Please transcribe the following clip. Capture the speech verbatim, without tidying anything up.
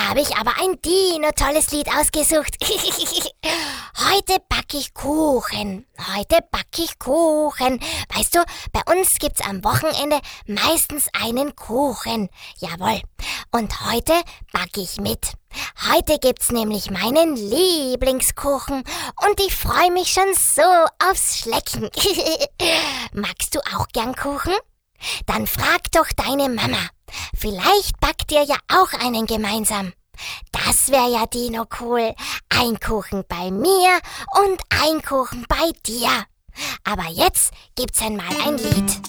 habe ich aber ein Dino-tolles Lied ausgesucht. Heute backe ich Kuchen, heute backe ich Kuchen. Weißt du, bei uns gibt's am Wochenende meistens einen Kuchen. Jawohl. Und heute backe ich mit. Heute gibt's nämlich meinen Lieblingskuchen und ich freue mich schon so aufs Schlecken. Magst du auch gern Kuchen? Dann frag doch deine Mama. Vielleicht backt ihr ja auch einen gemeinsam. Das wäre ja Dino cool. Ein Kuchen bei mir und ein Kuchen bei dir. Aber jetzt gibt's einmal ein Lied.